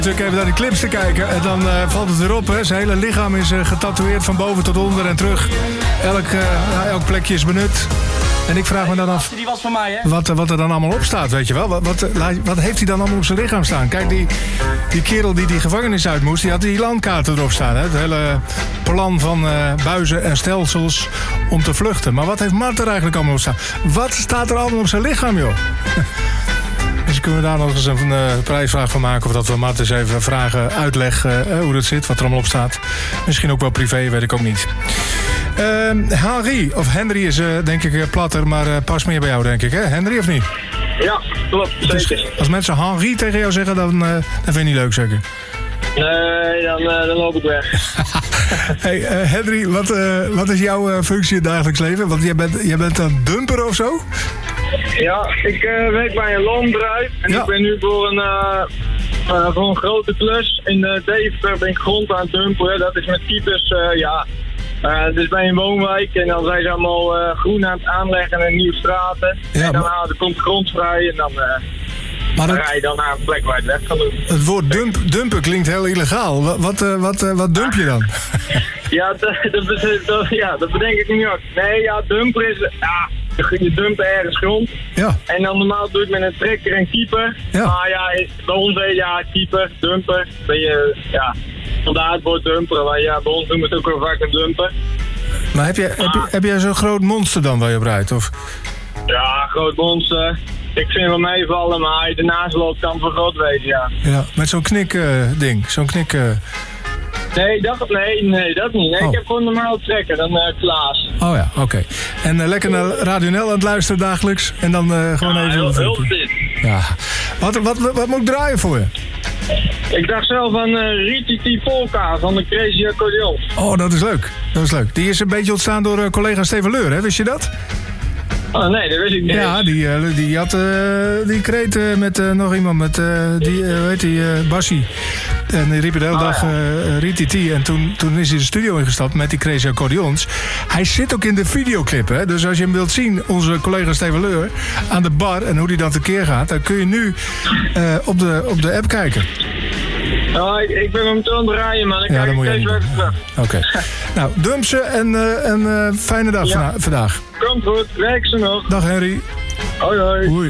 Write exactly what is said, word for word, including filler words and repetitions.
Natuurlijk even naar die clips te kijken en dan uh, valt het weer op. Hè. Zijn hele lichaam is uh, getatoeëerd van boven tot onder en terug. Elk, uh, ja, elk plekje is benut. En ik vraag me dan af die was van mij, hè? Wat, wat er dan allemaal op staat, weet je wel. Wat, wat, wat heeft hij dan allemaal op zijn lichaam staan? Kijk, die, die kerel die die gevangenis uit moest, die had die landkaarten erop staan. Hè? Het hele plan van uh, buizen en stelsels om te vluchten. Maar wat heeft Mart er eigenlijk allemaal op staan? Wat staat er allemaal op zijn lichaam, joh? Dus kunnen we daar nog eens een uh, prijsvraag van maken. Of dat we Mart eens even vragen, uitleg uh, hoe dat zit, wat er allemaal op staat. Misschien ook wel privé, weet ik ook niet. Uh, Henry, of Henry is uh, denk ik uh, platter, maar uh, past meer bij jou, denk ik, hè? Henry, of niet? Ja, klopt, zeker. Dus als mensen Henry tegen jou zeggen, dan, uh, dan vind je niet leuk, zeker? Nee, dan, uh, dan loop ik weg. Hey, uh, Henry, wat, uh, wat is jouw uh, functie in het dagelijks leven? Want jij bent, jij bent een dumper of zo? Ja, ik uh, werk bij een loonbedrijf en ja. ik ben nu voor een, uh, uh, voor een grote klus in uh, Deventer ben ik grond aan het dumperen. Dat is met types, uh, ja, uh, het is bij een woonwijk en dan zijn ze allemaal uh, groen aan het aanleggen en nieuwe straten. Ja, en dan maar... uh, er komt grond vrij en dan, uh, maar dan dat... rij je dan naar een plek waar je het weg kan doen. Het woord dump, dumpen klinkt heel illegaal. Wat, wat, uh, wat, uh, wat dump je dan? Ja, dat, dat, dat, ja, dat bedenk ik niet ook. Nee, ja, dumper is... Ja, je dumpt ergens grond. Ja. En dan normaal doe ik met een trekker en keeper. Ja. Maar ja, bij ons heet ja, keeper, dumper. Ben je, ja, vandaar het woord dumper. Maar ja, bij ons noemen we het ook wel vaak een dumper. Maar heb, je, heb, je, heb jij zo'n groot monster dan waar je op rijdt? Of? Ja, groot monster. Ik vind wel meevallen, maar hij ernaast loopt kan voor groot wezen, ja. Ja, met zo'n knik uh, ding, zo'n knik... Uh... Nee, dat, nee, nee, dat niet. Nee, oh. Ik heb gewoon normaal trekker, dan uh, Klaas. Oh ja, oké. Okay. En uh, lekker naar Radio N L aan het luisteren dagelijks. En dan uh, gewoon ja, even... Heel, heel dit. Ja. Wat, wat, wat, wat moet ik draaien voor je? Ik dacht zelf aan uh, Rititi Polka van de Crazy Accordions. Oh, dat is leuk. Dat is leuk. Die is een beetje ontstaan door uh, collega Steven Leur, hè? Wist je dat? Oh nee, dat wist ik niet. Ja, die, uh, die had uh, die kreet uh, met uh, nog iemand, met uh, die, uh, hoe heet die, uh, Bassie. En die riep de hele oh, dag ja. uh, Rititi. En toen, toen is hij de studio ingestapt met die Crazy Accordions. Hij zit ook in de videoclip, hè. Dus als je hem wilt zien, onze collega Steven Leur, aan de bar en hoe die dan tekeer gaat, dan kun je nu uh, op, de, op de app kijken. Oh, ik, ik ben hem te aan het draaien, man. Ik ja, kijk dat moet je steeds niet doen. Oké. Okay. Nou, dump ze en uh, een uh, fijne dag ja. vandaag. Komt goed, werk ze nog. Dag Henry. Hoi hoi. Hoi.